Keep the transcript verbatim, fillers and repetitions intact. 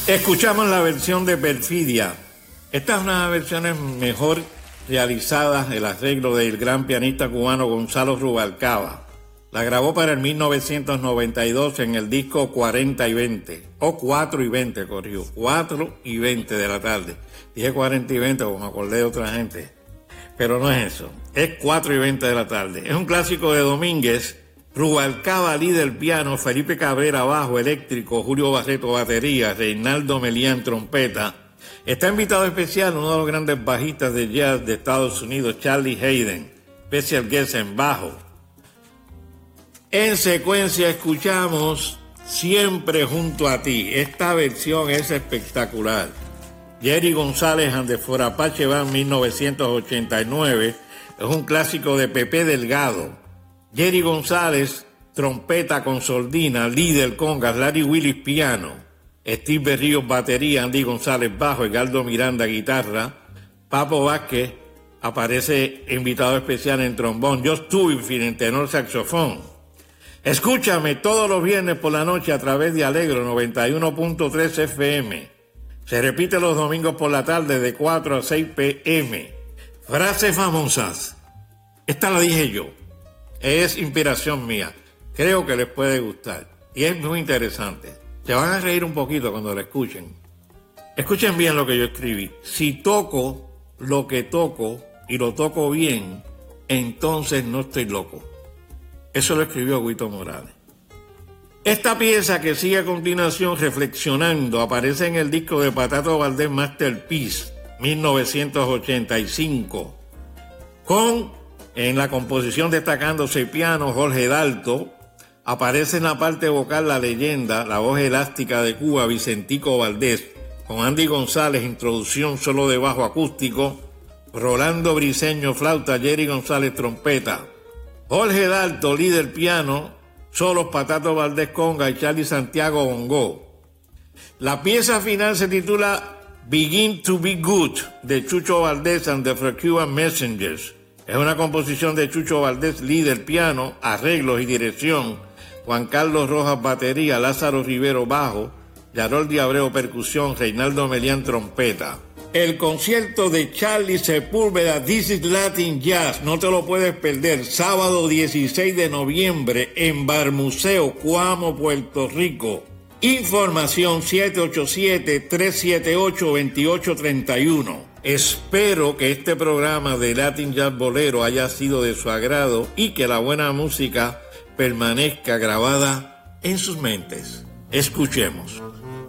Escuchamos la versión de Perfidia. Esta es una de las versiones mejor realizadas, el arreglo del gran pianista cubano Gonzalo Rubalcaba. La grabó para el mil novecientos noventa y dos en el disco cuarenta y veinte, o cuatro y veinte, corrió, cuatro y veinte de la tarde. Dije cuarenta y veinte como me acordé de otra gente, pero no es eso, es cuatro y veinte de la tarde. Es un clásico de Domínguez. Rubalcaba líder piano, Felipe Cabrera bajo eléctrico, Julio Barreto batería, Reinaldo Melián trompeta. Está invitado especial uno de los grandes bajistas de jazz de Estados Unidos, Charlie Haden, special guest en bajo. En secuencia escuchamos Siempre junto a ti. Esta versión es espectacular. Jerry González and the Forapache Band, mil novecientos ochenta y nueve, es un clásico de Pepe Delgado. Jerry González, trompeta con sordina, líder congas, Larry Willis piano, Steve Berríos batería, Andy González bajo, Edgardo Miranda guitarra, Papo Vázquez aparece invitado especial en trombón, Josh Tubinfield en tenor saxofón. Escúchame todos los viernes por la noche a través de Alegro noventa y uno punto tres F M. Se repite los domingos por la tarde de cuatro a seis P M. Frases famosas. Esta la dije yo. Es inspiración mía. Creo que les puede gustar. Y es muy interesante. Se van a reír un poquito cuando la escuchen. Escuchen bien lo que yo escribí. Si toco lo que toco y lo toco bien, entonces no estoy loco. Eso lo escribió Guito Morales. Esta pieza que sigue a continuación, Reflexionando, aparece en el disco de Patato Valdés Masterpiece, mil novecientos ochenta y cinco, con... En la composición destacándose piano, Jorge Dalto. Aparece en la parte vocal la leyenda, la voz elástica de Cuba, Vicentico Valdés, con Andy González, introducción solo de bajo acústico, Rolando Briceño flauta, Jerry González trompeta, Jorge Dalto líder piano, solos Patato Valdés conga y Charlie Santiago bongo. La pieza final se titula Begin to Be Good, de Chucho Valdés and the Cuban Messengers. Es una composición de Chucho Valdés, líder piano, arreglos y dirección, Juan Carlos Rojas batería, Lázaro Rivero bajo, Yaroldi Abreu percusión, Reinaldo Melián trompeta. El concierto de Charlie Sepúlveda, This is Latin Jazz, no te lo puedes perder, sábado dieciséis de noviembre en Bar Museo, Cuamo, Puerto Rico. Información siete ocho siete, tres siete ocho, dos ocho tres uno. Espero que este programa de Latin Jazz Bolero haya sido de su agrado y que la buena música permanezca grabada en sus mentes. Escuchemos.